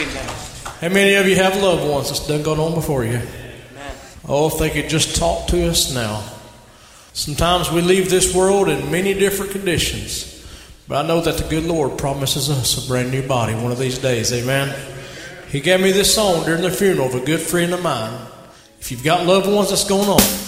Amen. How many of you have loved ones that's done gone on before you? Amen. Oh, if they could just talk to us now. Sometimes we leave this world in many different conditions, but I know that the good Lord promises us a brand new body one of these days. Amen. He gave me this song during the funeral of a good friend of mine. If you've got loved ones that's going on,